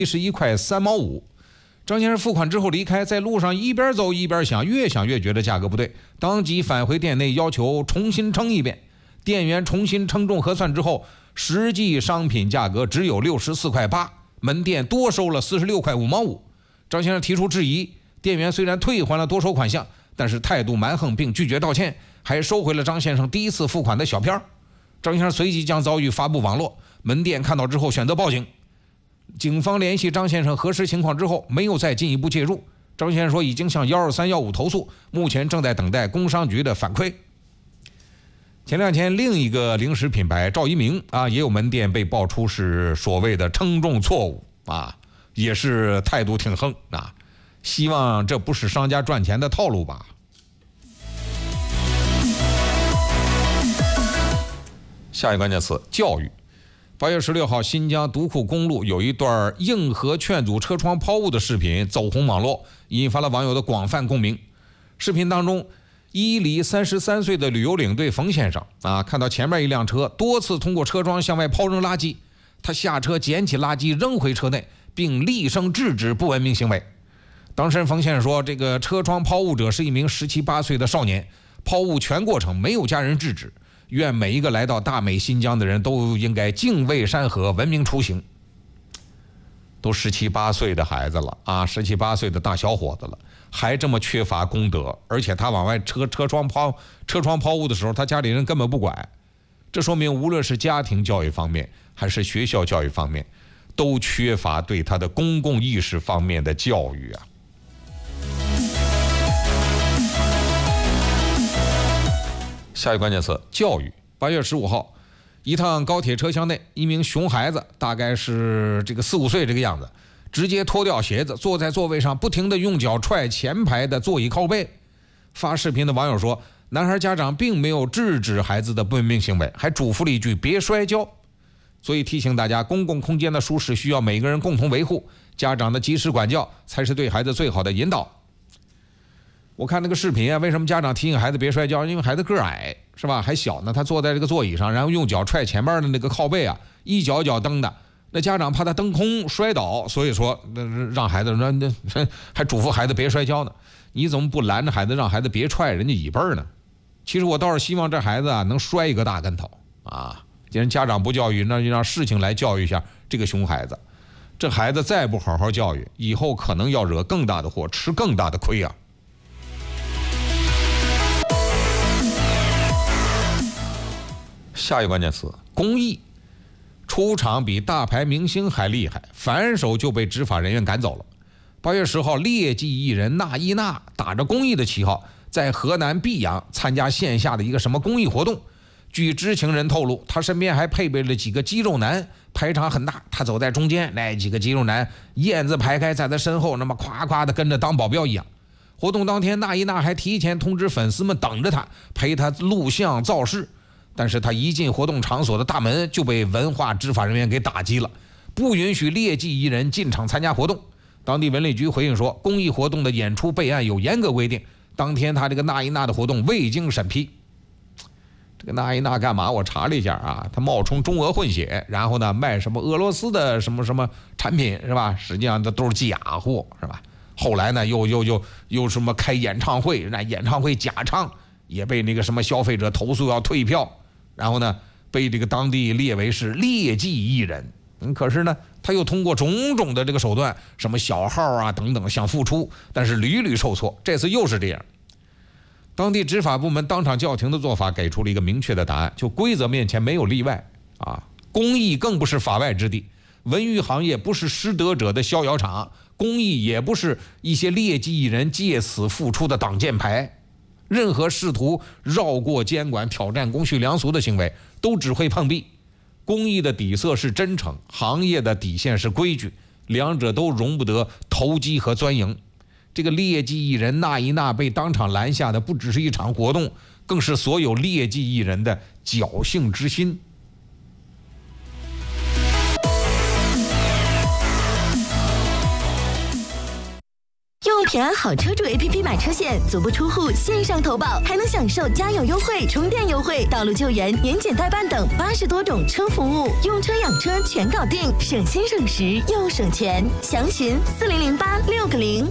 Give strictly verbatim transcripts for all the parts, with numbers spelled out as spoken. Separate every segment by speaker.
Speaker 1: 十一块三毛五。张先生付款之后离开，在路上一边走一边想，越想越觉得价格不对，当即返回店内要求重新称一遍。店员重新称重核算之后，实际商品价格只有六十四块八，门店多收了四十六块五毛五。张先生提出质疑，店员虽然退还了多收款项，但是态度蛮横，并拒绝道歉，还收回了张先生第一次付款的小票。张先生随即将遭遇发布网络，门店看到之后选择报警。警方联系张先生核实情况之后，没有再进一步介入。张先生说已经向一二三一五投诉，目前正在等待工商局的反馈。前两天另一个零食品牌赵一鸣啊，也有门店被爆出是所谓的称重错误啊，也是态度挺横啊，希望这不是商家赚钱的套路吧。下一个关键词教育。八月十六号，新疆独库公路有一段硬核劝阻车窗抛物的视频走红网络，引发了网友的广泛共鸣。视频当中，伊犁三十三岁的旅游领队冯先生啊，看到前面一辆车多次通过车窗向外抛扔垃圾，他下车捡起垃圾扔回车内，并厉声制止不文明行为。当事人冯先生说，这个车窗抛物者是一名十七八岁的少年，抛物全过程没有家人制止。愿每一个来到大美新疆的人都应该敬畏山河，文明出行。都十七八岁的孩子了啊，十七八岁的大小伙子了，还这么缺乏公德，而且他往外车车窗抛车窗抛物的时候，他家里人根本不管。这说明无论是家庭教育方面还是学校教育方面，都缺乏对他的公共意识方面的教育啊。下一个关键词教育。八月十五号，一趟高铁车厢内，一名熊孩子，大概是这个四五岁这个样子，直接脱掉鞋子，坐在座位上，不停地用脚踹前排的座椅靠背。发视频的网友说，男孩家长并没有制止孩子的不文明行为，还嘱咐了一句别摔跤。所以提醒大家，公共空间的舒适需要每个人共同维护，家长的及时管教才是对孩子最好的引导。我看那个视频啊，为什么家长提醒孩子别摔跤？因为孩子个矮是吧，还小呢，他坐在这个座椅上，然后用脚踹前面的那个靠背啊，一脚一脚蹬的。那家长怕他蹬空摔倒，所以说让孩子那那还嘱咐孩子别摔跤呢。你怎么不拦着孩子，让孩子别踹人家椅背呢？其实我倒是希望这孩子啊能摔一个大跟头啊！既然家长不教育，那就让事情来教育一下这个熊孩子。这孩子再不好好教育，以后可能要惹更大的祸，吃更大的亏啊！下一个关键词公益。出场比大牌明星还厉害，反手就被执法人员赶走了。八月十号，劣迹艺人那依娜打着公益的旗号，在河南泌阳参加线下的一个什么公益活动。据知情人透露，他身边还配备了几个肌肉男，排场很大，他走在中间，那几个肌肉男燕子排开，在他身后那么夸夸的跟着当保镖一样。活动当天，那依娜还提前通知粉丝们等着他，陪他录像造势。但是他一进活动场所的大门就被文化执法人员给打击了，不允许劣迹艺人进场参加活动。当地文旅局回应说，公益活动的演出备案有严格规定，当天他这个那依娜的活动未经审批。这个那依娜干嘛？我查了一下啊，他冒充中俄混血，然后呢卖什么俄罗斯的什么什么产品是吧？实际上这都是假货是吧？后来呢又又又又什么开演唱会，那演唱会假唱，也被那个什么消费者投诉要退票。然后呢，被这个当地列为是劣迹艺人。嗯，可是呢，他又通过种种的这个手段，什么小号啊等等想复出，但是屡屡受挫。这次又是这样。当地执法部门当场叫停的做法给出了一个明确的答案，就规则面前没有例外啊，公益更不是法外之地，文娱行业不是失德者的逍遥场，公益也不是一些劣迹艺人借此复出的挡箭牌。任何试图绕过监管、挑战公序良俗的行为，都只会碰壁。公益的底色是真诚，行业的底线是规矩，两者都容不得投机和钻营。这个劣迹艺人那依娜被当场拦下的，不只是一场活动，更是所有劣迹艺人的侥幸之心。
Speaker 2: 用平安好车主 A P P 买车险，足不出户线上投保，还能享受加油优惠、充电优惠、道路救援、年检代办等八十多种车服务，用车养车全搞定，省心省时又省钱。详询四零零八六个零。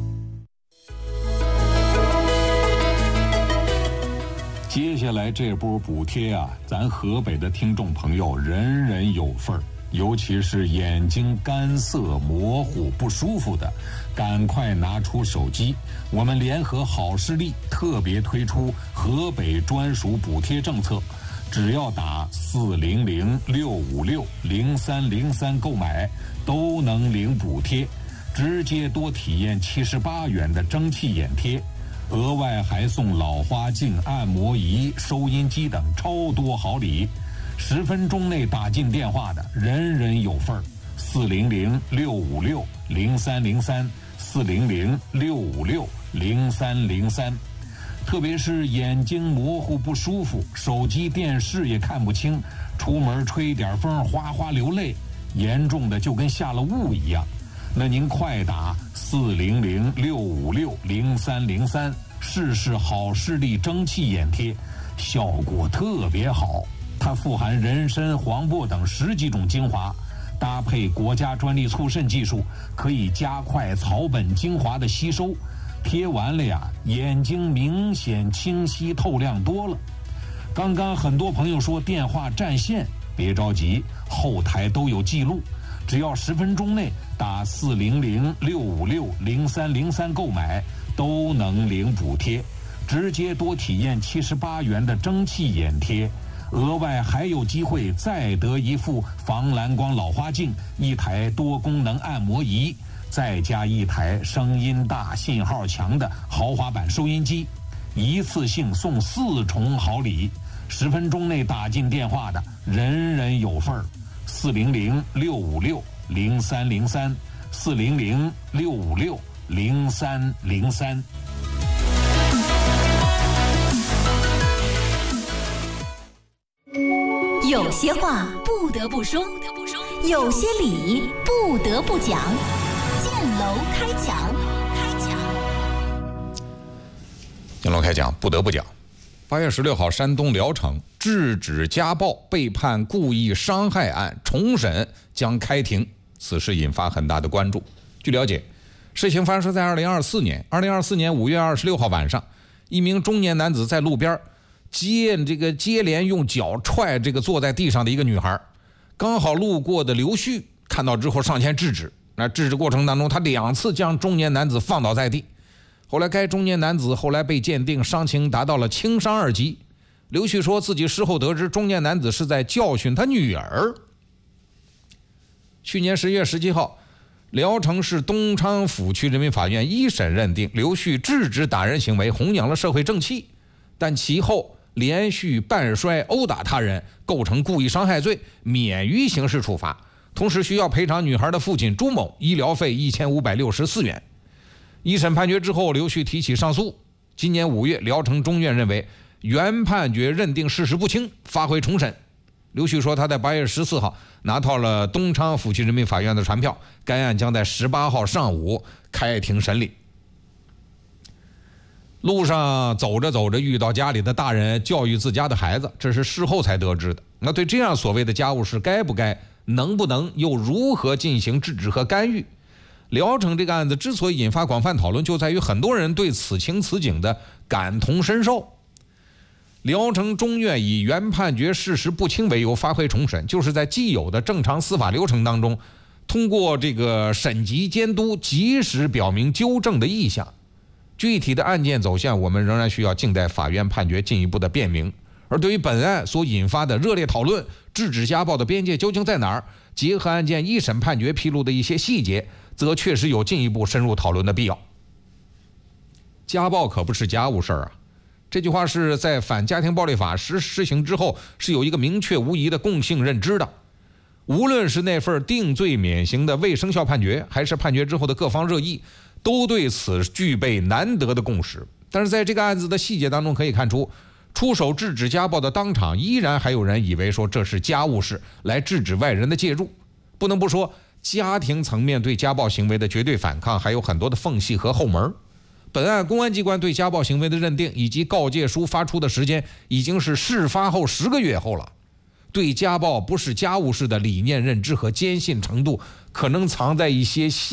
Speaker 3: 接下来这波补贴啊，咱河北的听众朋友人人有份儿。尤其是眼睛干涩、模糊、不舒服的，赶快拿出手机。我们联合好视力特别推出河北专属补贴政策，只要打四零零六五六零三零三购买，都能领补贴，直接多体验七十八元的蒸汽眼贴，额外还送老花镜、按摩仪、收音机等超多好礼。十分钟内打进电话的，人人有份儿。四零零六五六零三零三，四零零六五六零三零三。特别是眼睛模糊不舒服，手机、电视也看不清，出门吹点风哗哗流泪，严重的就跟下了雾一样。那您快打四零零六五六零三零三，试试好视力蒸汽眼贴，效果特别好。它富含人参、黄柏等十几种精华，搭配国家专利促渗技术，可以加快草本精华的吸收。贴完了呀，眼睛明显清晰透亮多了。刚刚很多朋友说电话占线，别着急，后台都有记录。只要十分钟内打四零零六五六零三零三购买，都能领补贴，直接多体验七十八元的蒸汽眼贴。额外还有机会再得一副防蓝光老花镜，一台多功能按摩仪，再加一台声音大、信号强的豪华版收音机，一次性送四重好礼。十分钟内打进电话的，人人有份儿。四零零六五六零三零三，四零零六五六零三零三。
Speaker 2: 有些话不得不说，有些理不得不讲。建楼开讲，开讲。
Speaker 1: 建楼开讲，不得不讲。八月十六号，山东聊城制止家暴被判故意伤害案重审将开庭，此事引发很大的关注。据了解，事情发生在二零二四年，二零二四年五月二十六号晚上，一名中年男子在路边接这个接连用脚踹这个坐在地上的一个女孩，刚好路过的刘旭看到之后上前制止。那制止过程当中，他两次将中年男子放倒在地。后来该中年男子后来被鉴定伤情达到了轻伤二级。刘旭说自己事后得知，中年男子是在教训他女儿。去年十月十七号，聊城市东昌府区人民法院一审认定刘旭制止打人行为弘扬了社会正气，但其后连续半摔殴打他人，构成故意伤害罪，免于刑事处罚，同时需要赔偿女孩的父亲朱某医疗费一千五百六十四元。一审判决之后，刘旭提起上诉。今年五月，聊城中院认为原判决认定事实不清，发回重审。刘旭说，他在八月十四号拿到了东昌府区人民法院的传票，该案将在十八号上午开庭审理。路上走着走着，遇到家里的大人教育自家的孩子，这是事后才得知的。那对这样所谓的家务事，该不该、能不能，又如何进行制止和干预？聊城这个案子之所以引发广泛讨论，就在于很多人对此情此景的感同身受。聊城中院以原判决事实不清为由发回重审，就是在既有的正常司法流程当中，通过这个审级监督，及时表明纠正的意向。具体的案件走向，我们仍然需要静待法院判决进一步的辩明。而对于本案所引发的热烈讨论，制止家暴的边界究竟在哪儿？结合案件一审判决披露的一些细节，则确实有进一步深入讨论的必要。家暴可不是家务事儿啊，这句话是在反家庭暴力法实施行之后，是有一个明确无疑的共性认知的。无论是那份定罪免刑的未生效判决，还是判决之后的各方热议，都对此具备难得的共识。但是在这个案子的细节当中可以看出，出手制止家暴的当场依然还有人以为说这是家务事，来制止外人的介入。不能不说， 家庭层面对家暴行为的绝对反抗还有很多的缝隙和后门。本案公安机关对家暴行为的认定以及告诫书发出的时间已经是事发后十个月后了，对家暴不是家务事的理念认知和坚信程度可能藏在一些细